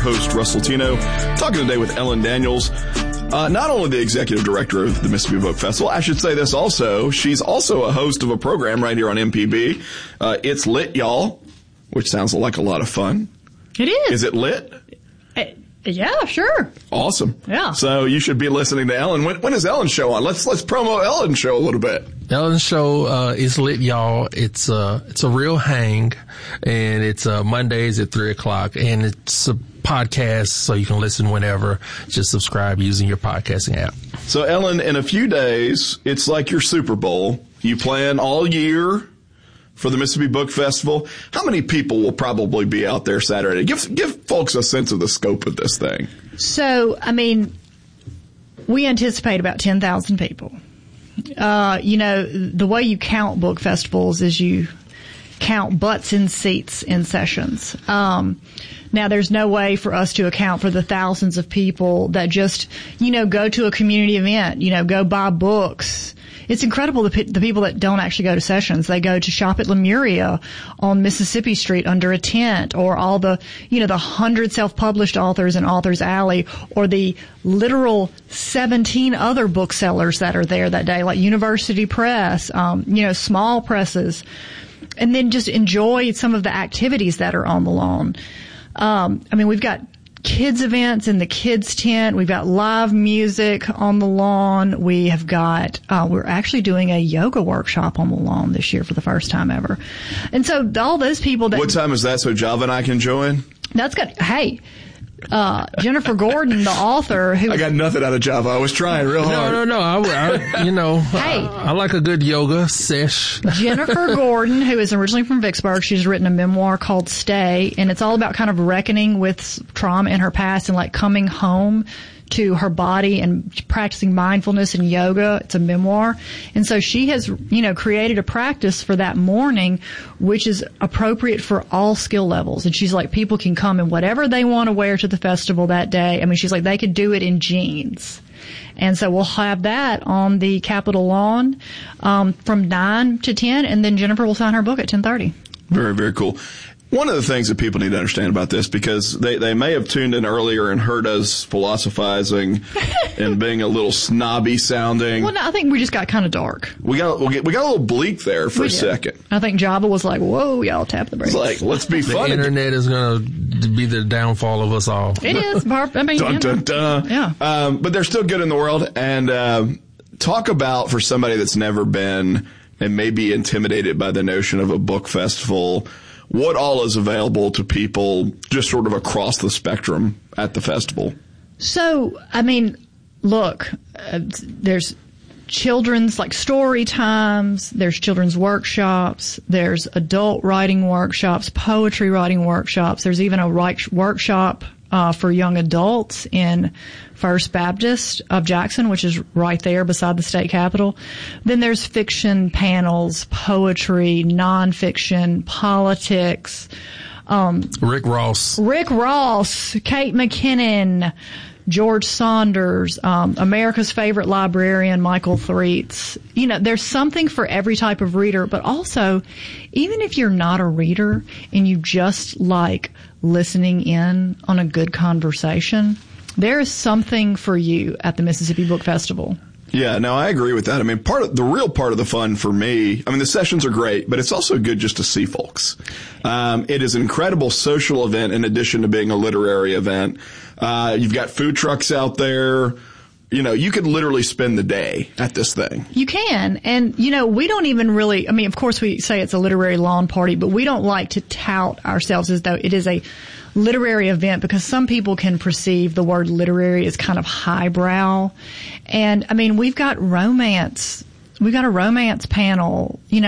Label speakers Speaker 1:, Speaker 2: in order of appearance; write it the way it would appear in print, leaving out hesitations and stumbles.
Speaker 1: host, Russell Tino, talking today with Ellen Daniels, not only the executive director of the Mississippi Book Festival, I should say this also, she's also a host of a program right here on MPB. It's Lit, y'all, which sounds like a lot of fun.
Speaker 2: It is.
Speaker 1: Is it lit?
Speaker 2: Yeah, sure.
Speaker 1: Awesome.
Speaker 2: Yeah.
Speaker 1: So you should be listening to Ellen. When is Ellen's show on? Let's promo Ellen's show a little bit.
Speaker 3: Ellen's show is Lit, y'all. It's a real hang, and it's Mondays at 3:00, and it's a podcast, so you can listen whenever. Just subscribe using your podcasting app.
Speaker 1: So Ellen, in a few days, it's like your Super Bowl. You plan all year for the Mississippi Book Festival. How many people will probably be out there Saturday? Give folks a sense of the scope of this thing.
Speaker 2: So, I mean, we anticipate about 10,000 people. The way you count book festivals is you count butts in seats in sessions. Now, there's no way for us to account for the thousands of people that just, go to a community event, go buy books. It's incredible the people that don't actually go to sessions. They go to shop at Lemuria on Mississippi Street under a tent, or all the 100 self-published authors in Authors Alley, or the literal 17 other booksellers that are there that day, like University Press, small presses, and then just enjoy some of the activities that are on the lawn. We've got kids events in the kids tent. We've got live music on the lawn. We have got, we're actually doing a yoga workshop on the lawn this year for the first time ever. And so all those people that...
Speaker 1: What time is that so Java and I can join?
Speaker 2: That's good. Hey, Jennifer Gordon, the author who...
Speaker 1: I got nothing out of Java. I was trying real hard.
Speaker 3: No. I like a good yoga sesh.
Speaker 2: Jennifer Gordon, who is originally from Vicksburg, she's written a memoir called Stay, and it's all about kind of reckoning with trauma in her past and like coming home to her body and practicing mindfulness and yoga. It's a memoir. And so she has, created a practice for that morning, which is appropriate for all skill levels. And she's like, people can come in whatever they want to wear to the festival that day. She's like, they could do it in jeans. And so we'll have that on the Capitol lawn, from 9 to 10. And then Jennifer will sign her book at 10:30.
Speaker 1: Very, very cool. One of the things that people need to understand about this, because they may have tuned in earlier and heard us philosophizing and being a little snobby sounding.
Speaker 2: Well, no, I think we just got kind of dark.
Speaker 1: We got a little bleak there for a second.
Speaker 2: I think Java was like, whoa, y'all tap the brakes.
Speaker 1: It's like, let's be funny.
Speaker 3: The internet is going to be the downfall of us all.
Speaker 2: It is.
Speaker 1: Dun, dun, dun.
Speaker 2: Yeah.
Speaker 1: But they're still good in the world. And talk about, for somebody that's never been and may be intimidated by the notion of a book festival, what all is available to people just sort of across the spectrum at the festival?
Speaker 2: So, look, there's children's like story times, there's children's workshops, there's adult writing workshops, poetry writing workshops. There's even a workshop for young adults in First Baptist of Jackson, which is right there beside the state capitol. Then there's fiction panels, poetry, nonfiction, politics.
Speaker 3: Rick Ross,
Speaker 2: Kate McKinnon, George Saunders, America's favorite librarian, Michael Threets. There's something for every type of reader, but also, even if you're not a reader and you just like listening in on a good conversation, there is something for you at the Mississippi Book Festival.
Speaker 1: Yeah, no, I agree with that. The real part of the fun for me, the sessions are great, but it's also good just to see folks. It is an incredible social event in addition to being a literary event. You've got food trucks out there. You could literally spend the day at this thing.
Speaker 2: You can. And, we don't even really, of course we say it's a literary lawn party, but we don't like to tout ourselves as though it is a literary event, because some people can perceive the word literary as kind of highbrow. And, we've got romance. We've got a romance panel,